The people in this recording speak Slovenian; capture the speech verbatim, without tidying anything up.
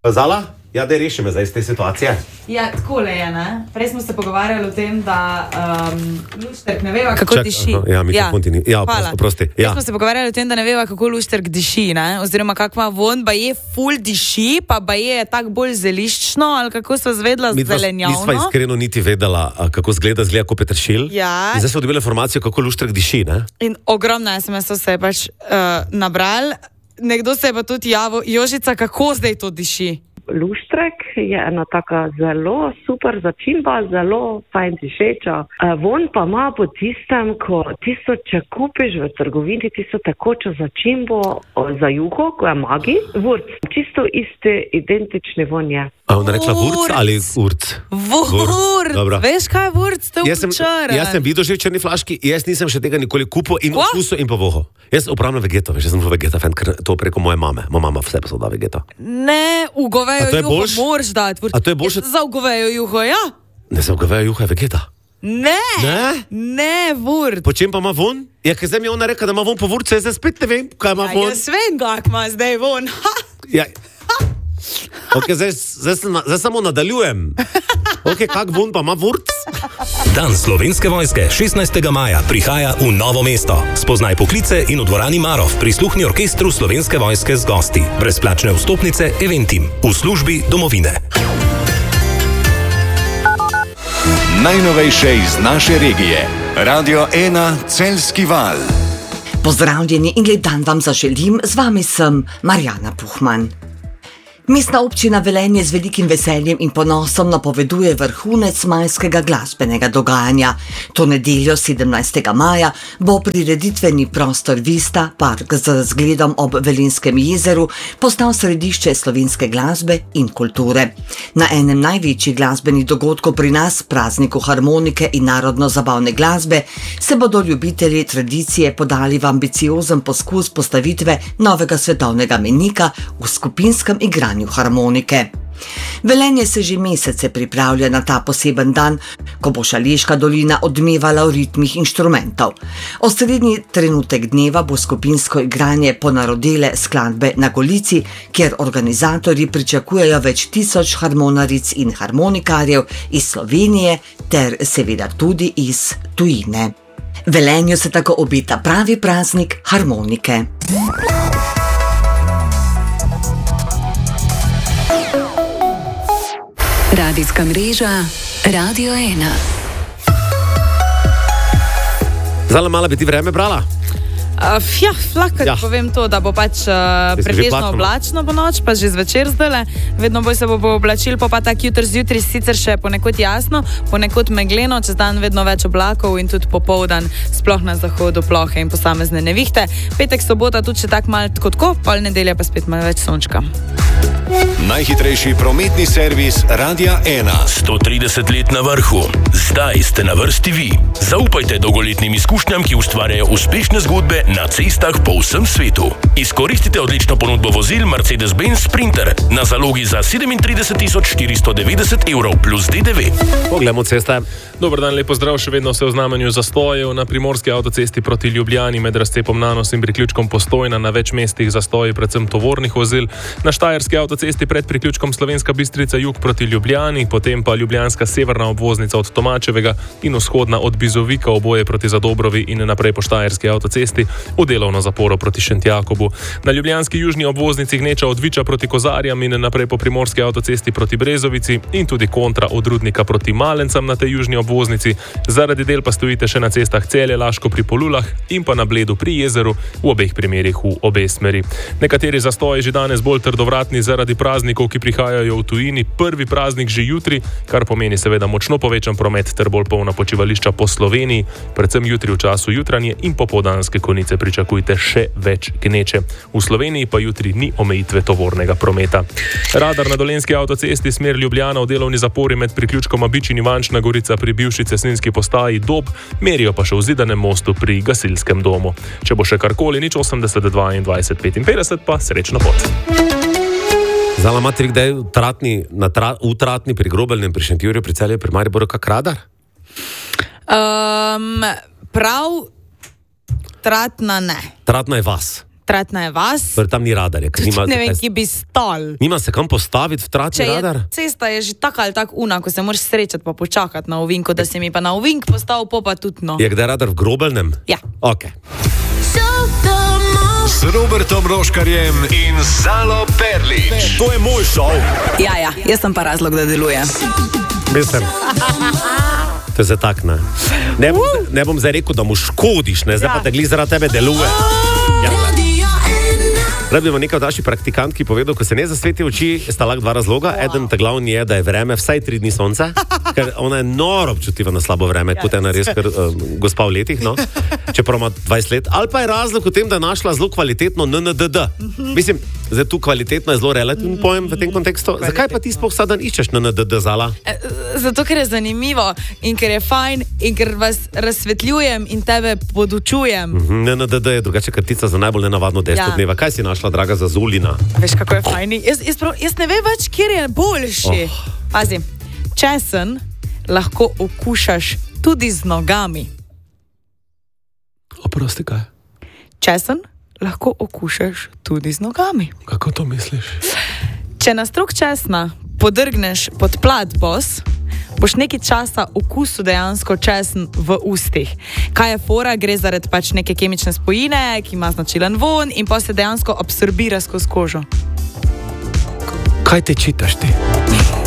Zala? Ja, da reši me zdaj iz te situacije. Ja, takole je, ne? Prej smo se pogovarjali o tem, da um, luštrk ne veva, kako Čak, diši. Uh, ja, mikrofon ti ni. Ja, prosti. Ja. Smo se pogovarjali o tem, da ne veva, kako luštrk diši, ne? Oziroma, kak ima von, ba je ful diši, pa ba je tak bolj zeliščno, ali kako so zvedla z zelenjavno. Mi sva iskreno niti vedela, kako zgleda, zgleda kot peteršilj. Ja. In zdaj smo dobili informacijo, kako luštrk diši, ne? In ogromno es em esov se je pač uh, nabral. Nekdo se je pa tudi javil, Jožica, kako zdaj to diši? Luštrek je ena taka zelo super začimba, zelo fajn dišeča. Von pa ima po tistem, ko tisto, če kupiš v trgovini, tisto tekočo začimbo za juho, ko je magi, vurc. Čisto iste, identični von je. A ona rekla vurc ali urc? Vurc! Veš kaj je vurc? To je včeraj. Jaz sem videl že v črni flaški, jaz nisem še tega nikoli kupil in okusil in pa voho. Jaz upravljam vegeto, veš, jaz sem vegeta fan, ker to preko moje mame. Moja mama vse pa so da vegeto. Ne, v govejo juho moraš dati vurc. A to je boljše? Za v govejo juho, ja? Ne, za v govejo juho je vegeta. Ne, ne, ne vurc. Po čem pa ima von? Ja, ker zdaj mi ona reka, da ima von po vurcu, jaz spet ne vem, kaj ima von. Ja, jaz vem, kak ima zdaj von. Ja. Ok, zdaj, zdaj, zdaj samo nadaljujem. Ok, kak von pa ima vurc? Dan Slovenske vojske šestnajstega maja prihaja v Novo mesto. Spoznaj poklice in v dvorani Marov prisluhni orkestru Slovenske vojske z gosti. Brezplačne vstopnice Eventim v službi domovine. Najnovejše iz naše regije. Radio ena Celjski val. Pozdravljeni in lep dan vam zaželim, z vami sem Marjana Puhman. Mestna občina Velenje z velikim veseljem in ponosom napoveduje vrhunec majskega glasbenega dogajanja. To nedeljo sedemnajstega maja bo prireditveni prostor Vista, park z razgledom ob Velenjskem jezeru, postal središče slovenske glasbe in kulture. Na enem največjih glasbenih dogodkov pri nas, prazniku harmonike in narodno-zabavne glasbe, se bodo ljubitelji tradicije podali v ambiciozen poskus postavitve novega svetovnega mejnika v skupinskem igranju harmonike. Velenje se že mesece pripravlja na ta poseben dan, ko bo Šaleška dolina odmevala v ritmih inštrumentov. Osrednji trenutek dneva bo skupinsko igranje ponarodele skladbe na Golici, kjer organizatorji pričakujejo več tisoč harmonaric in harmonikarjev iz Slovenije ter seveda tudi iz tujine. Velenju se tako obeta pravi praznik harmonike. Radijska mreža Radio ena. Zala, mala bi ti vreme brala? Uh, ja, lahko ja. povem to, da bo pač uh, pretežno oblačno po noč, pa že zvečer zdajle. Vedno bolj se bo oblačil, pa pa tak jutr zjutraj sicer še ponekod jasno, ponekod megleno, čez dan vedno več oblakov in tudi popoldan sploh na zahodu plohe in posamezne nevihte. Petek, sobota tudi še tak malo tako, pol nedelja pa spet malo več sončka. Najhitrejši prometni servis Radia ena. sto trideset let na vrhu. Zdaj ste na vrsti vi. Zaupajte dolgoletnim izkušnjam, ki ustvarjajo uspešne zgodbe na cestah po vsem svetu. Izkoristite odlično ponudbo vozil Mercedes-Benz Sprinter na zalogi za sedemintrideset tisoč štiristo devetdeset evrov plus D D V. Poglejmo ceste. Dober dan, lepo zdrav, še vedno se v znamenju zastojev na primorski avtocesti proti Ljubljani med razcepom Nanos in priključkom Postojna, na več mestih zastoji predvsem tovornih vozil, na štajerski avtocesti pred priključkom Slovenska Bistrica jug proti Ljubljani, potem pa ljubljanska severna obvoznica od Tomačevega in vzhodna od Bizovika, oboje proti Zadobrovi in naprej po štajerski avtocesti v delovno zaporo proti Šentjakobu. Na ljubljanski južni obvoznici gneča od Viča proti Kozarjam in naprej po primorski avtocesti proti Brezovici in tudi kontra od Rudnika proti Malencam na tej južni obvoznici. Zaradi del pa stojite še na cestah Celje, Laško pri Polulah in pa na Bledu pri jezeru, v obeh primerih v obe smeri. Nekateri zastoji že danes bolj trdovratni zaradi praznikov, ki prihajajo v tujini. Prvi praznik že jutri, kar pomeni seveda močno povečan promet ter bolj polna počivališča po Sloveniji. Predvsem jutri v času jutranje in popoldanske konice pričakujte še več gneče. V Sloveniji pa jutri ni omejitve tovornega prometa. Radar na Dolenjski avtocesti smer Ljubljana v delovni zapori med priključkom Abič in Ivančna Gorica pri bivši cestninski postaji Dob, merijo pa še v Zidanem mostu pri gasilskem domu. Če bo še karkoli, nič osemdeset dvaindvajset petinpetdeset, pa srečno pot. Zala, imate vi kdaj tratni, na tra, v tratni pri Grobelnem, pri Šentjurju, pri Celju, pri Mariboru kak radar? Um, prav tratna ne. Tratna je vas. Tratna je vas. Torej, tam ni radarja. Nima, ne vem, ki bi stal. Nima se kam postaviti v tratni radar? Cesta je že tako ali tako una, ko se moraš srečati pa počakati na ovinku, da se mi pa na ovink postavil, pa tudi no. Je kdaj radar v Grobelnem? Ja. Ok. S Robertom Roškarjem in Zalo Perlič. To je moj šov. Ja, ja, jaz sem pa razlog, da deluje. Mislim. To je za tak, ne. Ne bom, uh. ne bom zdaj rekel, da mu škodiš, ne, zdaj ja. pa te glih zaradi tebe deluje. Ja. Rad bi vam nekaj od vaših praktikantki povedal, ko se ne zasveti oči, sta lahko dva razloga. Wow. Eden, ta glavni je, da je vreme vsaj tri dni sonca, ker ona je noro občutljiva na slabo vreme, ja, kot ena res kar, uh, gospa v letih, no, čeprav ima dvajset let. Ali pa je razlog v tem, da je našla zelo kvalitetno N N D D. Mm-hmm. Mislim, zdaj tu kvalitetno je zelo relativen mm-hmm. pojem v tem kontekstu. Kvalitetno. Zakaj pa ti sploh vsak dan iščeš N N D D, Zala? Zato, ker je zanimivo in ker je fajn in ker vas razsvetljujem in tebe podučujem. Mm-hmm. N N D D je drugače kartica za najbolj nenavadno deset ja. dneva. Kaj si našla, draga Zazulina? Veš, kako je fajn. Jaz, jaz, prav, jaz ne vem več, kjer je boljši. Oh. Pazi, česen lahko okušaš tudi z nogami. Oprosti, kaj? Česen lahko okušaš tudi z nogami. Kako to misliš? Če na strok česna podrgneš pod plat, bos, boš nekaj časa okusil dejansko česen v ustih. Kaj je fora? Gre zaradi pač neke kemične spojine, ki ima značilen von in pa se dejansko absorbira skozi kožo. Kaj te čitaš ti?